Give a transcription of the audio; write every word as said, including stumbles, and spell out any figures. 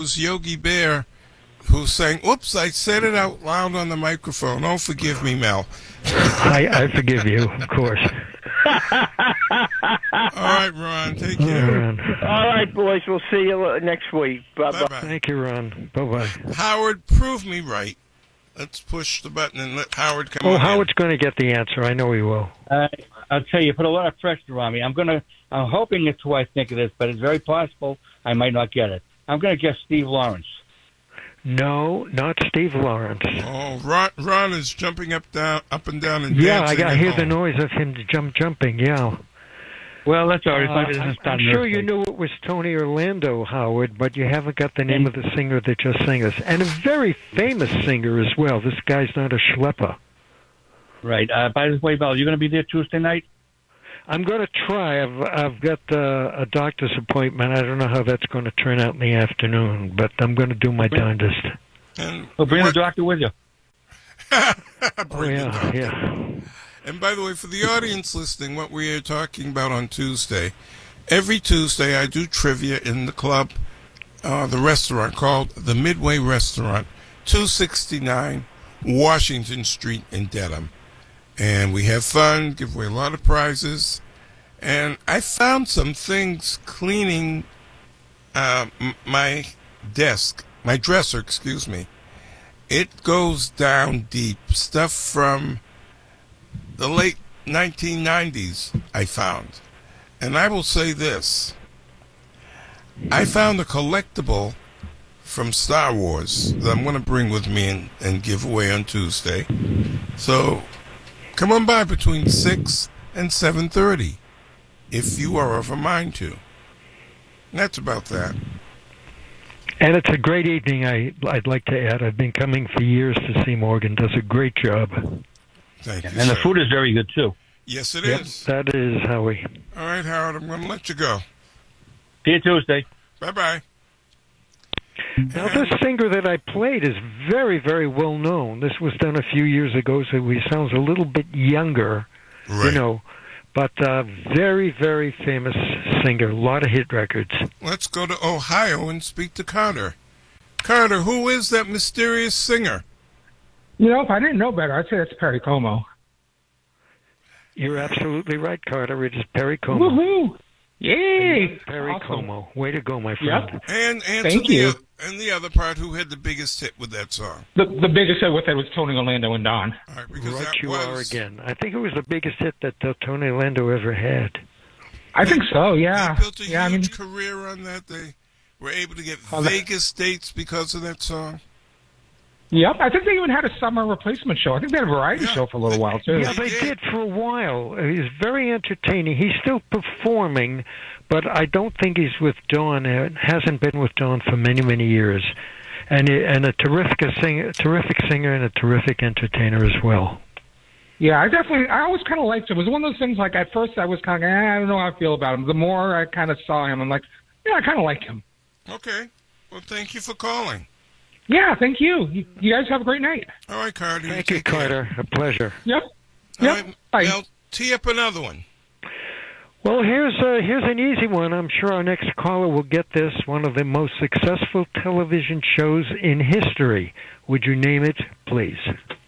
was Yogi Bear who sang, oops, I said it out loud on the microphone. Oh, forgive me, Mel. I, I forgive you, of course. All right, Ron, take care. All right, All right, boys, we'll see you next week. Bye-bye. Bye-bye. Thank you, Ron. Bye-bye. Howard, prove me right. Let's push the button and let Howard come Oh, on Howard's going to get the answer. I know he will. Uh, I'll tell you, you put a lot of pressure on me. I'm gonna. I'm hoping it's who I think it is, but it's very possible I might not get it. I'm gonna guess Steve Lawrence. No, not Steve Lawrence. in. Oh, Ron, Ron is jumping up, down, up and down and Yeah, I dancing got at hear the home. noise of him jump jumping. Yeah. Well, that's all right. Uh, My business I'm, I'm done sure this you week. knew it was Tony Orlando, Howard, but you haven't got the name of the singer that just sang this. And a very famous singer as well. This guy's not a schlepper. Right. Uh, by the way, Val, you going to be there Tuesday night? I'm going to try. I've I've got uh, a doctor's appointment. I don't know how that's going to turn out in the afternoon, but I'm going to do my darndest. And Well, bring what- the doctor with you. Oh, Bring the yeah, doctor. yeah. And by the way, for the audience listening, what we are talking about on Tuesday, every Tuesday I do trivia in the club, uh, the restaurant called the Midway Restaurant, two sixty-nine Washington Street in Dedham. And we have fun, give away a lot of prizes. And I found some things cleaning uh, m- my desk, my dresser, excuse me. It goes down deep. Stuff from the late nineteen nineties I found. And I will say this. I found a collectible from Star Wars that I'm going to bring with me and, and give away on Tuesday. So come on by between six and seven thirty if you are of a mind to. And that's about that. And it's a great evening, I, I'd like to add. I've been coming for years to see Morgan. Does a great job. Thank you, And the sir. food is very good, too. Yes, it Yep, is. that is Howie. All right, Howard, I'm going to let you go. See you Tuesday. Bye-bye. Now, this singer that I played is very, very well known. This was done a few years ago, so he sounds a little bit younger, Right. you know. But uh, very, very famous singer. A lot of hit records. Let's go to Ohio and speak to Carter. Carter, who is that mysterious singer? You know, if I didn't know better, I'd say that's Perry Como. You're absolutely right, Carter. It is Perry Como. Woohoo! Yay! Perry Awesome. Como. Way to go, my friend. Yep. And and Thank to you. The, and the other part, who had the biggest hit with that song? The the biggest hit with that was Tony Orlando and Don. All right, because Right that you was, are again. I think it was the biggest hit that uh, Tony Lando ever had. I think so. Yeah. They built a Yeah. I mean, huge career on that. They were able to get Oh, that- Vegas dates because of that song. yep. I think they even had a summer replacement show. I think they had a variety Yeah. show for a little while too. Yeah, they did for a while. He's very entertaining. He's still performing, but I don't think he's with Dawn. It hasn't been with Dawn for many, many years. And and a terrific singer, terrific singer, and a terrific entertainer as well. Yeah, I definitely. I always kind of liked him. It was one of those things. Like at first, I was kind of, eh, I don't know how I feel about him. The more I kind of saw him, I'm like, yeah, I kind of like him. Okay. Well, thank you for calling. Yeah, thank you. You, you guys have a great night. All right, Carter. Thank you, take care. Carter. A pleasure. Yep. All Yep. right, Bye. Now, tee up another one. Well, here's uh, here's an easy one. I'm sure our next caller will get this. One of the most successful television shows in history. Would you name it, please?